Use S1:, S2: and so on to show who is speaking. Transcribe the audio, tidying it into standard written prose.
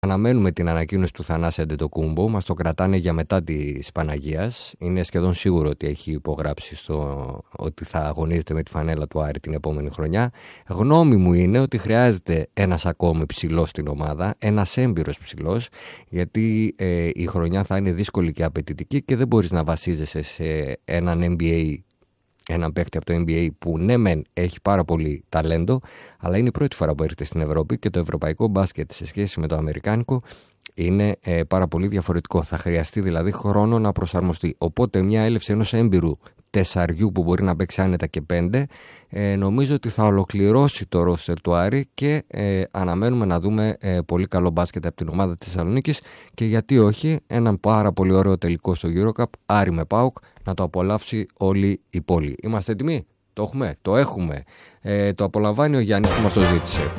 S1: Αναμένουμε την ανακοίνωση του Θανάση Αντετοκούμπο. Μας το κρατάνε για μετά της Παναγίας. Είναι σχεδόν σίγουρο ότι έχει υπογράψει ότι θα αγωνίζεται με τη φανέλα του Άρη την επόμενη χρονιά. Γνώμη μου είναι ότι χρειάζεται ένας ακόμη ψηλός στην ομάδα, ένας έμπειρος ψηλός, γιατί η χρονιά θα είναι δύσκολη και απαιτητική και δεν μπορείς να βασίζεσαι σε έναν NBA, έναν παίκτη από το NBA που ναι μεν έχει πάρα πολύ ταλέντο, αλλά είναι η πρώτη φορά που έρχεται στην Ευρώπη και το ευρωπαϊκό μπάσκετ σε σχέση με το αμερικάνικο είναι πάρα πολύ διαφορετικό. Θα χρειαστεί δηλαδή χρόνο να προσαρμοστεί. Οπότε μια έλευση ενός έμπειρου τεσσαριού που μπορεί να παίξει άνετα και 5, νομίζω ότι θα ολοκληρώσει το ρόστερ του Άρη και αναμένουμε να δούμε πολύ καλό μπάσκετ από την ομάδα της Θεσσαλονίκης και γιατί όχι έναν πάρα πολύ ωραίο τελικό στο EuroCup, Άρη με ΠΑΟΚ, να το απολαύσει όλη η πόλη. Είμαστε έτοιμοι? Το έχουμε? Το έχουμε. Το απολαμβάνει ο Γιάννης που μας το ζήτησε.